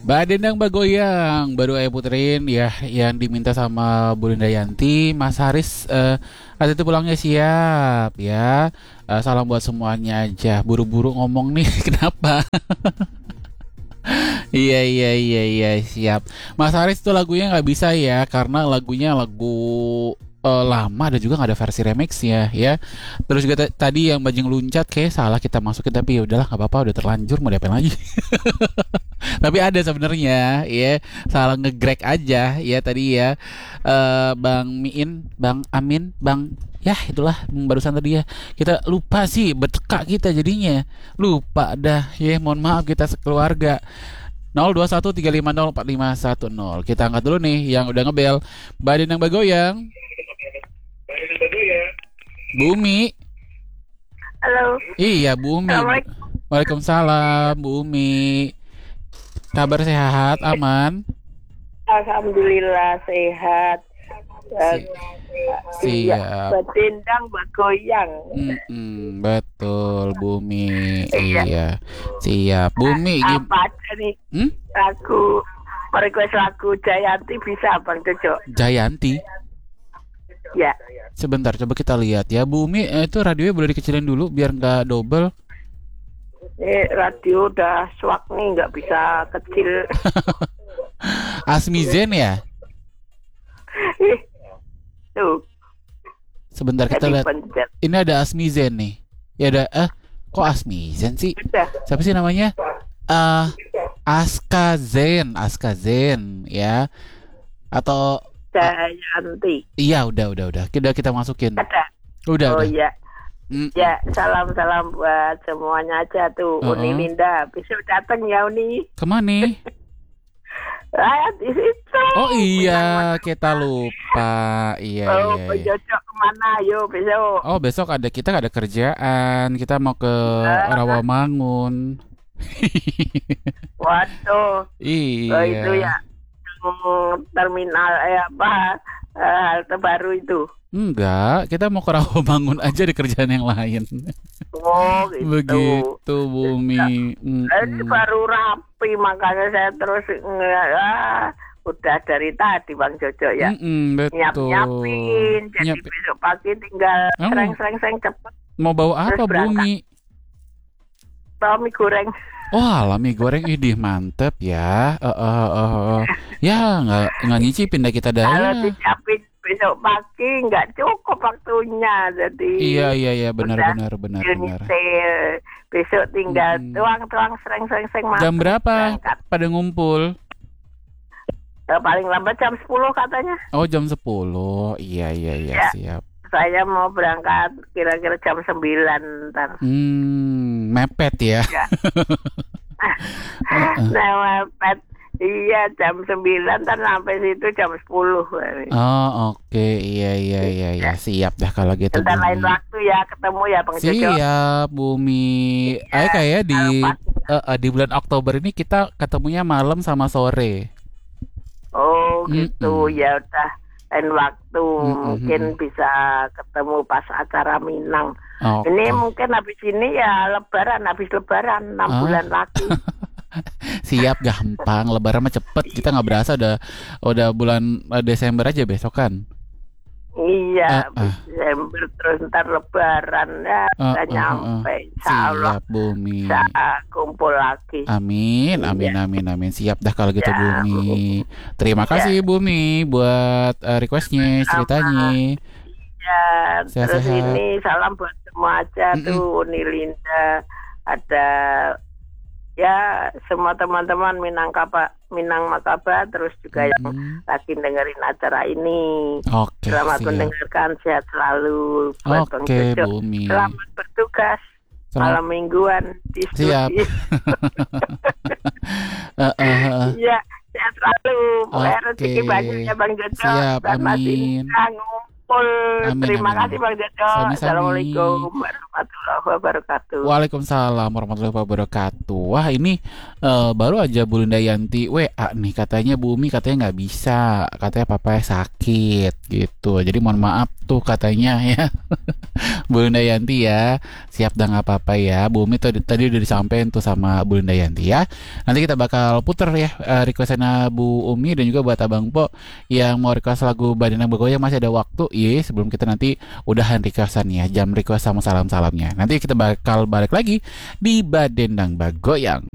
Badendang Bagoyang baru saya puterin ya yang diminta sama Bu Linda Yanti. Mas Haris ada itu pulangnya siap ya. Salam buat semuanya aja. Buru-buru ngomong nih kenapa? Iya siap. Mas Haris itu lagunya nggak bisa ya karena lagunya lagu lama dan juga nggak ada versi remixnya ya. Terus juga tadi yang Bajing Luncat kayak salah kita masukin tapi ya udahlah nggak apa-apa udah terlanjur mau diapain lagi. Tapi ada sebenarnya ya salah ngegrek aja ya tadi ya. Bang Miin, Bang Amin, Bang ya itulah barusan tadi ya kita lupa sih bertekak kita jadinya lupa dah ya mohon maaf kita sekeluarga. 0213504510 kita angkat dulu nih yang udah ngebel. Badan yang Bagoyang Bumi. Halo. Iya Bumi. Waalaikumsalam Bumi. Kabar sehat, aman? Alhamdulillah sehat. Siap. Badendang Bagoyang. Betul Bumi. Iya. Siap. Bumi apa aja nih? Lagu request lagu Jayanti bisa Bang Jojo? Jayanti. Ya. Sebentar coba kita lihat ya. Bumi itu radionya boleh dikecilin dulu biar nggak double. Radio udah swak nih nggak bisa kecil. Asmizen ya? Tuh. Sebentar kita lihat. Ini ada Asmizen nih. Ya ada kok Asmizen sih? Siapa sih namanya? Askazen ya. Atau Jayanti. Iya, udah. Kita masukin. Ada. Udah. Iya. Ya, salam buat semuanya aja tuh. Uni Linda, besok datang ya Uni. Kemana nih? Di situ. Oh iya, kita lupa. Iya. Jocok kemana? Yuk besok. Oh besok kita ada kerjaan. Kita mau ke Rawamangun. Waduh. Iya. Itu ya. Terminal halte baru itu. Enggak, kita mau ke Rawamangun aja di kerjaan yang lain. Oh gitu. Begitu Bumi. Ini baru rapi makanya saya terus udah dari tadi Bang Jojo ya. Betul. Nyiapin. Jadi besok pagi tinggal sereng cepet. Mau bawa apa Bumi? Bawa mie goreng. Oh, mie goreng idih mantep ya. Ya nggak nyicipin dah kita dah. Kalau disiapin besok pagi nggak cukup waktunya jadi. Iya benar. Besok tinggal tuang sereng jam berapa berangkat. Pada ngumpul? Paling lambat jam 10 katanya. Oh jam 10. Iya ya. Siap. Saya mau berangkat kira-kira jam 9 ntar. Mepet ya. Mepet. Iya jam 9 ntar sampai situ jam 10. Oh oke. Iya. Siap dah kalau gitu. Ntar lain waktu ya ketemu ya Bang Jojo. Siap Bumi. Kayak di bulan Oktober ini kita ketemunya malam sama sore. Oh gitu. Ya udah lain waktu mungkin bisa ketemu pas acara Minang. Ini mungkin habis ini ya habis lebaran 6 bulan lagi. Siap gampang, lebaran mah cepet, kita nggak berasa udah bulan Desember aja besok kan. Iya, Desember terus ntar lebaran ya udah nyampe. Insyaallah Bumi. Bisa kumpul lagi. Amin. Siap dah kalau gitu Bumi. Terima kasih Bumi buat requestnya, ceritanya. Ya, terus ini salam buat semua aja tuh Uni Linda, ada ya semua teman-teman Minang Makaba terus juga yang lagi dengerin acara ini. Selamat mendengarkan, sehat selalu buat Bang Jojo. Bumi. Selamat bertugas malam mingguan di studio. Siap. Iya, sehat selalu. Rezeki banyak ya Bang Jojo. Siap, amin. Terima kasih Bang Jojo. Sami-sami. Assalamualaikum warahmatullahi wabarakatuh. Waalaikumsalam warahmatullahi wabarakatuh. Wah ini baru aja Bu Linda Yanti WA nih katanya Bumi katanya nggak bisa, katanya papanya sakit gitu. Jadi mohon maaf waktu katanya ya. Bu Dayanti ya. Siap dah nggak apa-apa ya. Bu Umi tadi udah disampaikan tuh sama Bu Dayanti ya. Nanti kita bakal puter ya requestnya Bu Umi dan juga buat Abang Po yang mau request lagu Badendang Bergoyang masih ada waktu ya sebelum kita nanti udahan requestannya, jam request sama salam-salamnya. Nanti kita bakal balik lagi di Badendang Bergoyang.